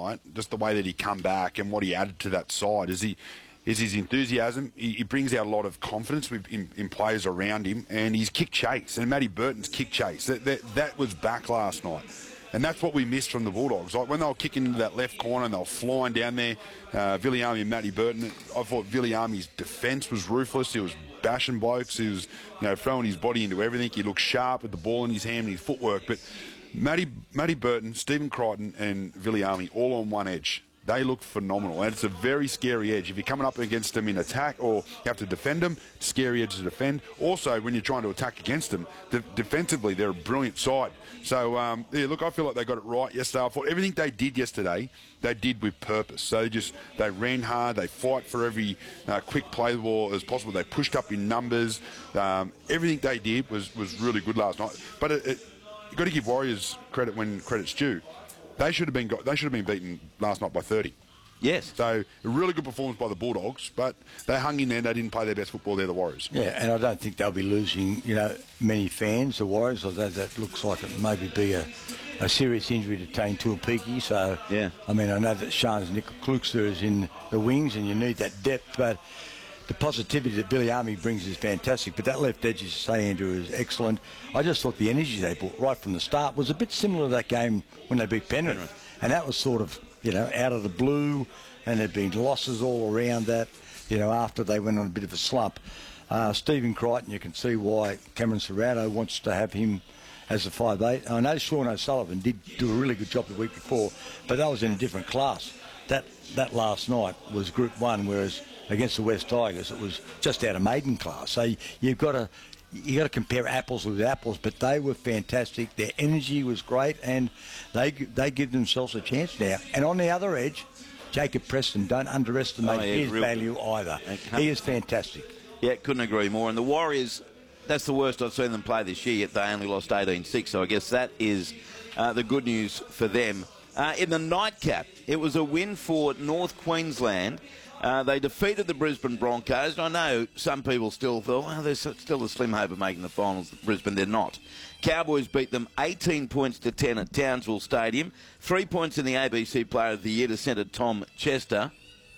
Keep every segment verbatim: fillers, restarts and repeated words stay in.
night, just the way that he come back and what he added to that side, is he is his enthusiasm. He, he brings out a lot of confidence with, in, in players around him, and his kick chase, and Matty Burton's kick chase, that, that, that was back last night. And that's what we missed from the Bulldogs. Like when they were kicking into that left corner and they were flying down there, uh, Viliami and Matty Burton, I thought Viliami's defence was ruthless. He was bashing blokes. He was, you know, throwing his body into everything. He looked sharp with the ball in his hand and his footwork. But Matty, Matty Burton, Stephen Crichton and Viliami all on one edge. They look phenomenal, and it's a very scary edge. If you're coming up against them in attack or you have to defend them, scary edge to defend. Also, when you're trying to attack against them, de defensively, they're a brilliant side. So, um, yeah, look, I feel like they got it right yesterday. I thought everything they did yesterday, they did with purpose. So they just, they ran hard, they fight for every uh, quick play the ball as possible. They pushed up in numbers. Um, everything they did was, was really good last night. But it, it, you've got to give Warriors credit when credit's due. They should have been got, they should have been beaten last night by thirty. Yes. So a really good performance by the Bulldogs, but they hung in there and they didn't play their best football. They're the Warriors. Yeah, and I don't think they'll be losing, you know, many fans, the Warriors, although that looks like it maybe be a, a serious injury to Tane Tuapiki. So, yeah. I mean, I know that Shans Nickel-Kluxter is in the wings and you need that depth, but the positivity that Viliami brings is fantastic. But that left edge, as you say, Andrew, is excellent. I just thought the energy they brought right from the start was a bit similar to that game when they beat Penrith. And that was sort of, you know, out of the blue, and there'd been losses all around that, you know, after they went on a bit of a slump. Uh, Stephen Crichton, you can see why Cameron Serrano wants to have him as a five eight. I know Sean O'Sullivan did do a really good job the week before, but that was in a different class. That, that last night was Group one, whereas against the West Tigers, it was just out of maiden class. So you've got to you got to compare apples with apples, but they were fantastic. Their energy was great, and they they give themselves a chance now. And on the other edge, Jacob Preston, don't underestimate oh, yeah, his real value good. either. He is fantastic. Yeah, couldn't agree more. And the Warriors, that's the worst I've seen them play this year, yet they only lost eighteen six, so I guess that is uh, the good news for them. Uh, in the nightcap, it was a win for North Queensland. Uh, they defeated the Brisbane Broncos. I know some people still thought, well, there's still a slim hope of making the finals at Brisbane. They're not. Cowboys beat them eighteen points to ten at Townsville Stadium. Three points in the A B C Player of the Year to centre Tom Chester.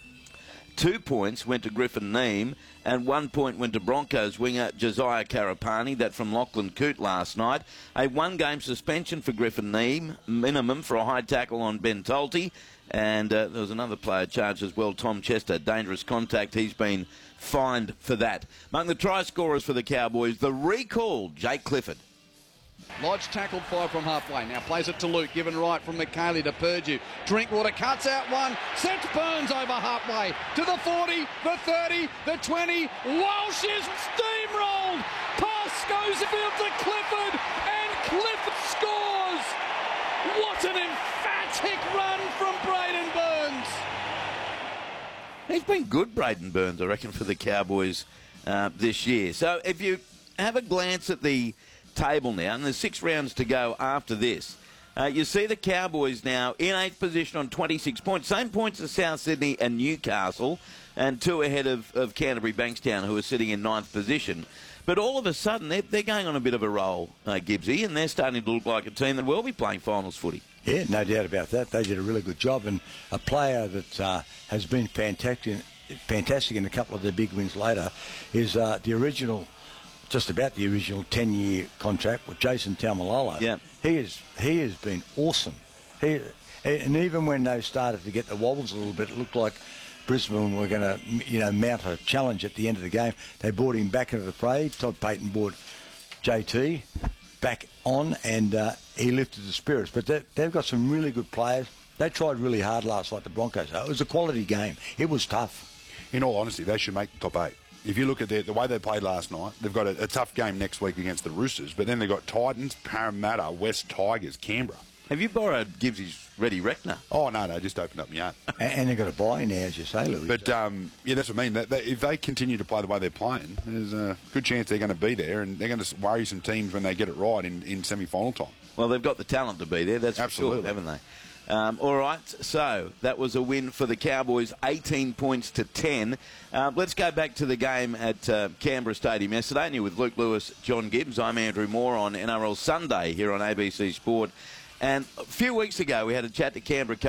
Two points went to Griffin Neame, and one point went to Broncos winger Josiah Karapani, that from Lachlan Coote last night. A one-game suspension for Griffin Neame, minimum for a high tackle on Ben Tolte. And uh, there was another player charged as well, Tom Chester, dangerous contact. He's been fined for that. Among the try scorers for the Cowboys, the recalled Jake Clifford. Lodge tackled five from halfway. Now plays it to Luke, given right from McKaylee to Purdue. Drinkwater cuts out one, sets Burns over halfway to the forty, the thirty, the twenty. Walsh is steamrolled. Pass goes field to Clifford, and Clifford scores. What an emphatic run from Braden Burns. He's been good, Braden Burns, I reckon, for the Cowboys uh, this year. So if you have a glance at the table now, and there's six rounds to go after this, uh, you see the Cowboys now in eighth position on twenty-six points. Same points as South Sydney and Newcastle, and two ahead of, of Canterbury Bankstown, who are sitting in ninth position. But all of a sudden, they're, they're going on a bit of a roll, uh, Gibbsy, and they're starting to look like a team that will be playing finals footy. Yeah, no doubt about that. They did a really good job, and a player that uh, has been fantastic, fantastic in a couple of their big wins later is uh, the original, just about the original ten-year contract with Jason Taumalolo. Yeah. He, is, he has been awesome. He, and even when they started to get the wobbles a little bit, it looked like Brisbane were going to, you know, mount a challenge at the end of the game. They brought him back into the fray. Todd Payton brought J T back on, and uh, he lifted the spirits. But they, they've got some really good players. They tried really hard last night, the Broncos. It was a quality game. It was tough. In all honesty, they should make the top eight. If you look at their, the way they played last night, they've got a, a tough game next week against the Roosters, but then they've got Titans, Parramatta, West Tigers, Canberra. Have you borrowed Gibbsy's Ready Reckner? Oh, no, no, just opened up my yarn. and, and they've got a buy now, as you say, Louis. But, um, yeah, that's what I mean. That, that, if they continue to play the way they're playing, there's a good chance they're going to be there, and they're going to worry some teams when they get it right in, in semi-final time. Well, they've got the talent to be there, that's Absolutely. for sure, haven't they? Um, all right, so that was a win for the Cowboys, eighteen points to ten. Uh, let's go back to the game at uh, Canberra Stadium yesterday. And you're with Luke Lewis, John Gibbs. I'm Andrew Moore on N R L Sunday here on A B C Sport. And a few weeks ago, we had a chat to Canberra